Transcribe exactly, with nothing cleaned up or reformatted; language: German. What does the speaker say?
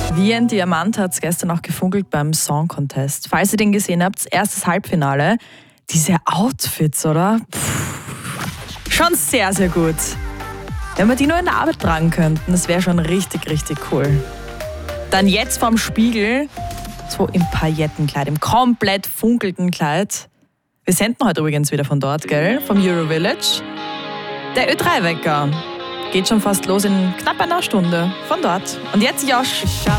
Wie ein Diamant hat es gestern auch gefunkelt beim Song Contest. Falls ihr den gesehen habt, erstes Halbfinale. Diese Outfits, oder? Puh, schon sehr, sehr gut. Wenn wir die nur in der Arbeit tragen könnten, das wäre schon richtig, richtig cool. Dann jetzt vorm Spiegel, so im Paillettenkleid, im komplett funkelnden Kleid. Wir senden heute übrigens wieder von dort, gell? Vom Euro Village. Der Ö drei Wecker geht schon fast los in knapp einer Stunde von dort. Und jetzt Josh.